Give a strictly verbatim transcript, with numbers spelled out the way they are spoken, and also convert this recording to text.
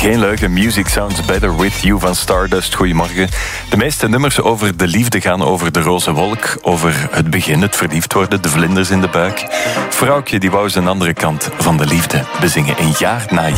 Geen leugen, Music Sounds Better With You van Stardust. Goedemorgen. De meeste nummers over de liefde gaan over de roze wolk, over het begin, het verliefd worden, de vlinders in de buik. Vrouwtje die wou zijn andere kant van de liefde bezingen, een jaar na jaar.